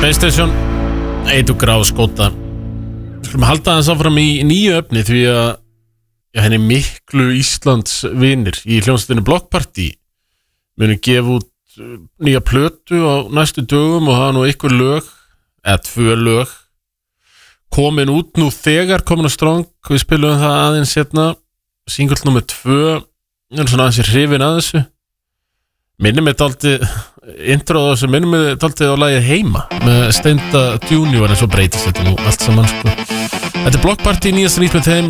PlayStation 1 gráð skóta. Skulum halda þess áfram í nýju efni því að henni miklu Íslands vinir í hljómsveitinni Block Party munu gefa út nýja plötu á næstu dögum og hafa nú einhver lög, eða 2 lög komin út nú þegar, komin á strong. Við spilum það aðeins hérna, single nummer 2, svona aðeins hrifin að þessu. Minnum við dálítið intro á þessu, minnum við dálítið á lagið Heima með Steinda Junior, en svo breytist þetta nú allt saman sko. Þetta er Block Party, nýjasta nýtt með þeim,